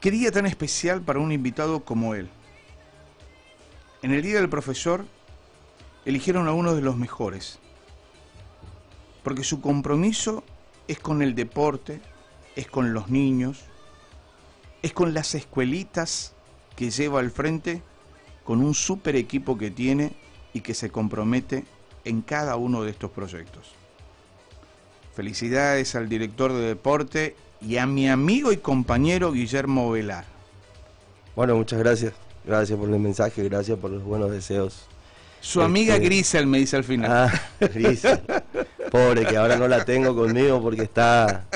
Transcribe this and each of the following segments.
Qué día tan especial para un invitado como él. En el Día del Profesor eligieron a uno de los mejores, porque su compromiso es con el deporte, es con los niños, es con las escuelitas que lleva al frente, con un super equipo que tiene y que se compromete en cada uno de estos proyectos. Felicidades al director de deporte y a mi amigo y compañero Guillermo Velar. Bueno, muchas gracias. Gracias por el mensaje, gracias por los buenos deseos. Su amiga Grisel me dice al final. Ah, Grisel. Pobre, que ahora no la tengo conmigo porque está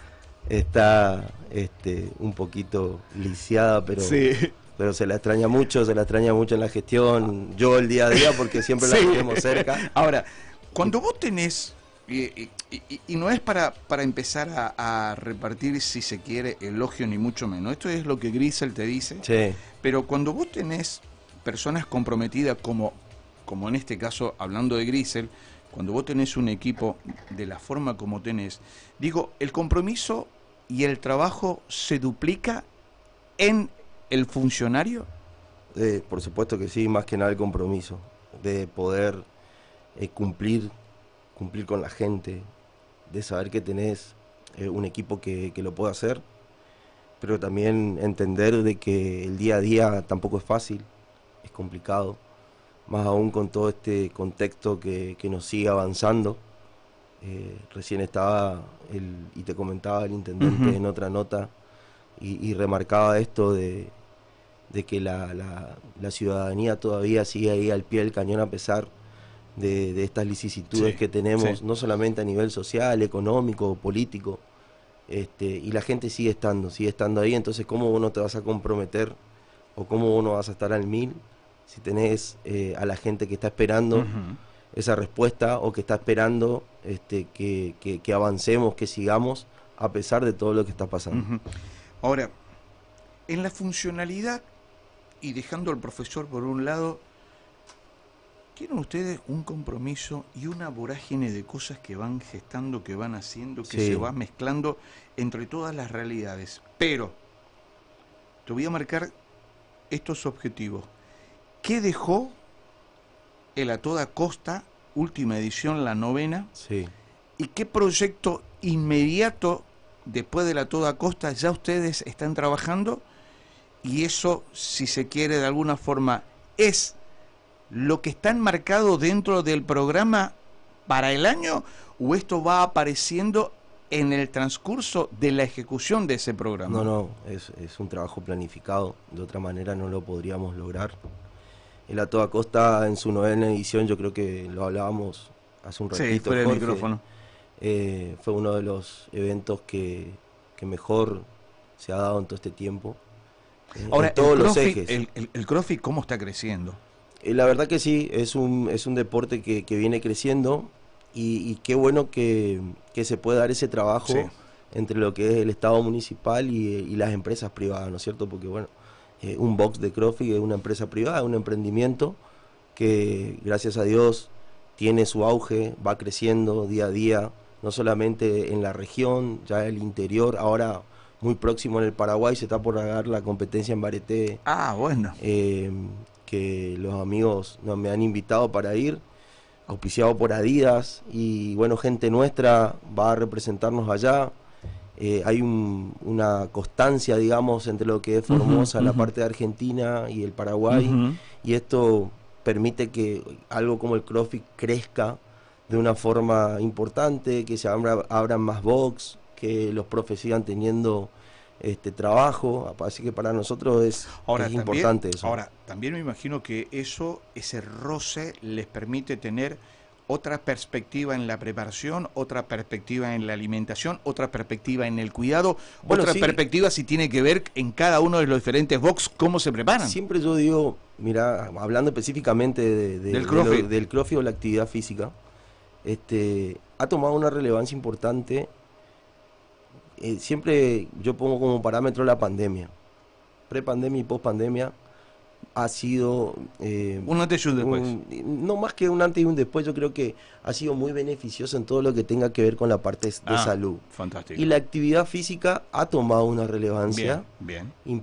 un poquito lisiada, pero, sí, pero se la extraña mucho en la gestión. Yo el día a día porque siempre la tenemos cerca. Ahora, cuando vos tenés, y no es para empezar a repartir, si se quiere, elogio ni mucho menos, esto es lo que Grisel te dice, sí. Pero cuando vos tenés personas comprometidas como en este caso, hablando de Grisel, cuando vos tenés un equipo de la forma como tenés, digo, el compromiso y el trabajo se duplica en el funcionario. Por supuesto que sí, más que nada el compromiso de poder cumplir con la gente, de saber que tenés un equipo que lo puede hacer, pero también entender de que el día a día tampoco es fácil, es complicado, más aún con todo este contexto que nos sigue avanzando. Recién estaba, y te comentaba el intendente en otra nota, y remarcaba esto de que la ciudadanía todavía sigue ahí al pie del cañón a pesar de estas vicisitudes que tenemos, no solamente a nivel social, económico, político, y la gente sigue estando ahí. Entonces, ¿cómo vos no te vas a comprometer o cómo vos no vas a estar al 1000 si tenés a la gente que está esperando esa respuesta o que está esperando que avancemos, que sigamos a pesar de todo lo que está pasando? Ahora, en la funcionalidad, y dejando al profesor por un lado, ¿tienen ustedes un compromiso y una vorágine de cosas que van gestando, que van haciendo, que se va mezclando entre todas las realidades? Pero te voy a marcar estos objetivos. ¿Qué dejó el A Toda Costa, última edición, la 9ª? Sí. ¿Y qué proyecto inmediato después de la A Toda Costa ya ustedes están trabajando? Y eso, si se quiere de alguna forma, es lo que está enmarcado dentro del programa para el año, o esto va apareciendo en el transcurso de la ejecución de ese programa. No, es un trabajo planificado, de otra manera no lo podríamos lograr. El A Toda Costa en su 9ª edición, yo creo que lo hablábamos hace un ratito, sí, fuera del micrófono. Fue uno de los eventos que mejor se ha dado en todo este tiempo. Ahora, en todos los ejes. El CrossFit, ¿cómo está creciendo? La verdad que sí, es un deporte que viene creciendo y qué bueno que se puede dar ese trabajo entre lo que es el Estado municipal y las empresas privadas, ¿no es cierto? Porque bueno, un box de CrossFit es una empresa privada, un emprendimiento que gracias a Dios tiene su auge, va creciendo día a día, no solamente en la región, ya en el interior, ahora muy próximo en el Paraguay se está por dar la competencia en Bareté. Ah, bueno. Que los amigos me han invitado para ir, auspiciado por Adidas, y bueno, gente nuestra va a representarnos allá. Hay una constancia, digamos, entre lo que es Formosa, la parte de Argentina y el Paraguay, y esto permite que algo como el CrossFit crezca de una forma importante, que se abran más box, que los profes sigan teniendo trabajo, así que para nosotros es importante eso. Ahora, también me imagino que ese roce les permite tener otra perspectiva en la preparación, otra perspectiva en la alimentación, otra perspectiva en el cuidado, otra perspectiva si tiene que ver en cada uno de los diferentes box cómo se preparan. Siempre yo digo, mira, hablando específicamente del CrossFit o la actividad física, ha tomado una relevancia importante. Siempre yo pongo como parámetro la pandemia, prepandemia y pospandemia. Ha sido un antes y un después. No más que un antes y un después, yo creo que ha sido muy beneficioso en todo lo que tenga que ver con la parte de salud. Fantástico. Y la actividad física ha tomado una relevancia bien.